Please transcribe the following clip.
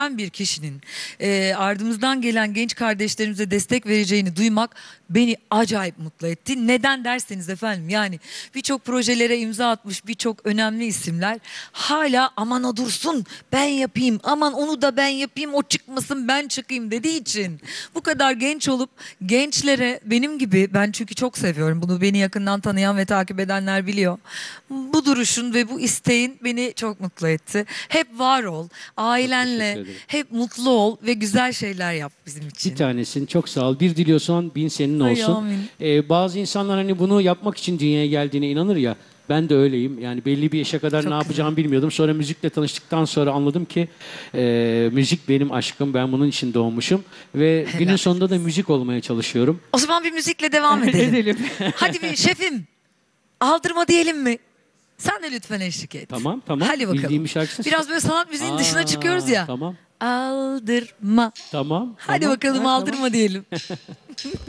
bir kişinin ardımızdan gelen genç kardeşlerimize destek vereceğini duymak beni acayip mutlu etti. Neden derseniz efendim, yani birçok projelere imza atmış birçok önemli isimler hala aman o dursun ben yapayım, aman onu da ben yapayım, o çıkmasın ben çıkayım dediği için bu kadar genç olup gençlere benim gibi, ben çünkü çok seviyorum bunu, beni yakından tanıyan ve takip edenler biliyor. Bu duruşun ve bu isteğin beni çok mutlu etti. Hep var ol, Çok teşekkür ailenle ederim. hep mutlu ol ve güzel şeyler yap bizim Bir için. tanesin. Çok sağ ol. Bir diliyorsan bin senin Ay olsun. amin. Bazı insanlar hani bunu yapmak için dünyaya geldiğine inanır ya. Ben de öyleyim. Yani belli bir yaşa kadar ne Çok güzel. yapacağımı bilmiyordum. Sonra müzikle tanıştıktan sonra anladım ki müzik benim aşkım. Ben bunun için doğmuşum. Ve Helal. günün sonunda da müzik olmaya çalışıyorum. O zaman bir müzikle devam edelim. Edelim. Hadi bir şefim, aldırma diyelim mi? Sen de lütfen eşlik et. Tamam, tamam. Hadi bakalım. Bildiğim bir şarkısın. Biraz böyle sanat müziğin dışına çıkıyoruz ya. Tamam, Aldırma. tamam. Hadi tamam. bakalım, Ha, aldırma tamam. diyelim.